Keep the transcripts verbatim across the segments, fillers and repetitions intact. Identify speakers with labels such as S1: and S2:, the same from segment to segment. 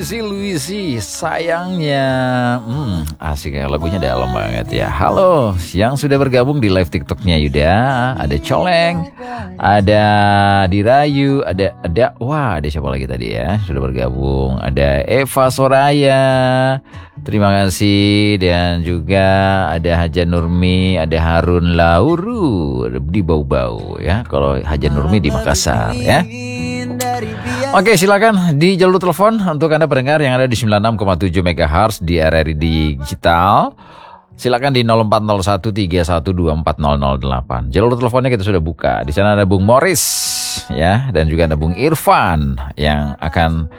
S1: Luisi Luisi sayangnya. Hmm, asik ya, lagunya dalam banget ya. Halo, yang sudah bergabung di live TikToknya Yuda. Ada Coleng, ada Dirayu, ada ada wah, ada siapa lagi tadi ya? Sudah bergabung. Ada Eva Soraya. Terima kasih. Dan juga ada Haja Nurmi, ada Harun Lauru di Bau-Bau ya. Kalau Haja Nurmi di Makassar ya. Oke, silakan di jalur telepon untuk Anda pendengar yang ada di sembilan puluh enam koma tujuh megahertz di R R I Digital. Silakan di nol empat nol satu tiga satu dua empat nol nol delapan. Jalur teleponnya kita sudah buka. Di sana ada Bung Morris ya, dan juga ada Bung Irfan yang akan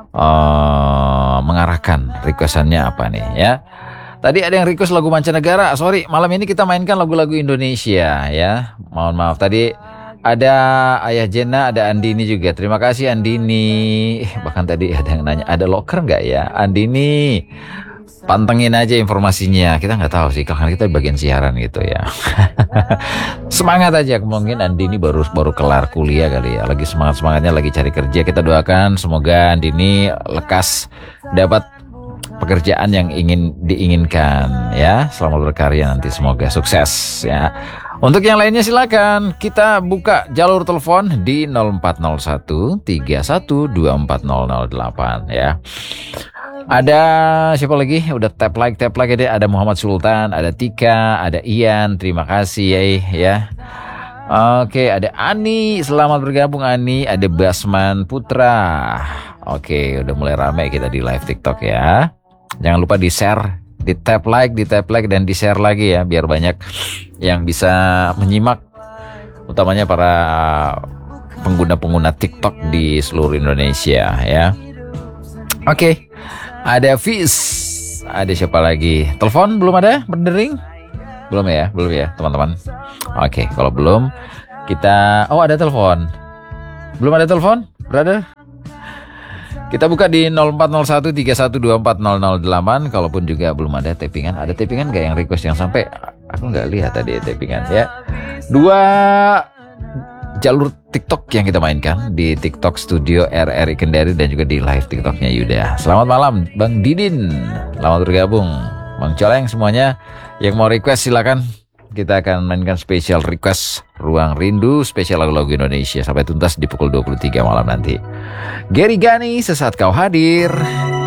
S1: uh, mengarahkan requestannya apa nih ya. Tadi ada yang request lagu mancanegara. Sorry, malam ini kita mainkan lagu-lagu Indonesia ya. Mohon maaf tadi. Ada Ayah Jena, ada Andini juga. Terima kasih Andini. Bahkan tadi ada yang nanya, ada loker nggak ya? Andini, pantengin aja informasinya. Kita nggak tahu sih, karena kita bagian siaran gitu ya. Semangat aja, mungkin Andini baru baru kelar kuliah kali ya. Lagi semangat semangatnya, lagi cari kerja. Kita doakan semoga Andini lekas dapat pekerjaan yang ingin diinginkan ya. Selamat berkarya nanti, semoga sukses ya. Untuk yang lainnya silakan kita buka jalur telepon di nol empat nol satu tiga satu dua empat nol nol delapan ya. Ada siapa lagi? Udah tap like tap like ya. Ada Muhammad Sultan, ada Tika, ada Ian. Terima kasih ya. ya. Oke, ada Ani. Selamat bergabung Ani. Ada Basman Putra. Oke, udah mulai ramai kita di live TikTok ya. Jangan lupa di share, di tap like, di tap like dan di share lagi ya, biar banyak yang bisa menyimak, utamanya para pengguna-pengguna TikTok di seluruh Indonesia ya. Oke, ada Fis, ada siapa lagi? Telepon belum ada berdering? Belum ya, belum ya teman-teman. Oke, kalau belum kita, oh ada telepon. Belum ada telepon, brother? Kita buka di nol empat nol satu tiga satu dua empat nol nol delapan. Kalaupun juga belum ada tappingan. Ada tappingan gak yang request yang sampai? Aku gak lihat tadi tappingan ya. Dua jalur TikTok yang kita mainkan di TikTok Studio R R I Kendari dan juga di live TikToknya Yuda. Selamat malam Bang Didin, selamat bergabung. Bang Coleng, semuanya yang mau request silakan. Kita akan mainkan spesial request Ruang Rindu, spesial lagu-lagu Indonesia sampai tuntas di pukul dua puluh tiga malam nanti. Gary Gani, sesaat kau hadir.